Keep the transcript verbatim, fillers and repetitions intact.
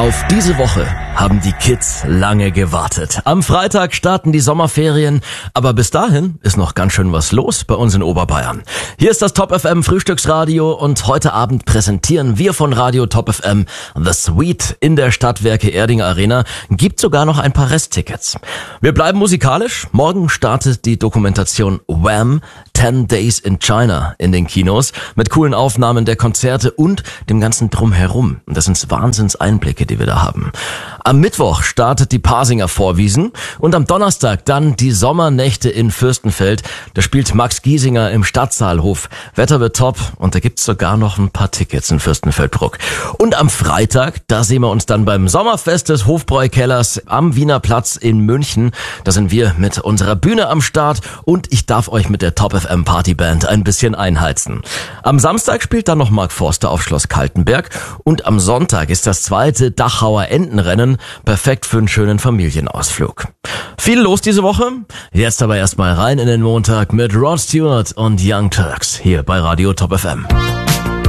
Auf diese Woche haben die Kids lange gewartet. Am Freitag starten die Sommerferien, aber bis dahin ist noch ganz schön was los bei uns in Oberbayern. Hier ist das Top F M Frühstücksradio und heute Abend präsentieren wir von Radio Top F M The Suite in der Stadtwerke Erdinger Arena. Gibt sogar noch ein paar Resttickets. Wir bleiben musikalisch. Morgen startet die Dokumentation Wham! ten Days in China in den Kinos mit coolen Aufnahmen der Konzerte und dem ganzen Drumherum. Und das sind Wahnsinnseinblicke, die wir da haben. Am Mittwoch startet die Pasinger Vorwiesen und am Donnerstag dann die Sommernächte in Fürstenfeld. Da spielt Max Giesinger im Stadtsaalhof. Wetter wird top und da gibt's sogar noch ein paar Tickets in Fürstenfeldbruck. Und am Freitag, da sehen wir uns dann beim Sommerfest des Hofbräukellers am Wiener Platz in München. Da sind wir mit unserer Bühne am Start und ich darf euch mit der Top F M Partyband ein bisschen einheizen. Am Samstag spielt dann noch Mark Forster auf Schloss Kaltenberg und am Sonntag ist das zweite Dachauer Entenrennen, perfekt für einen schönen Familienausflug. Viel los diese Woche, jetzt aber erstmal rein in den Montag mit Rod Stewart und Young Turks hier bei Radio Top F M.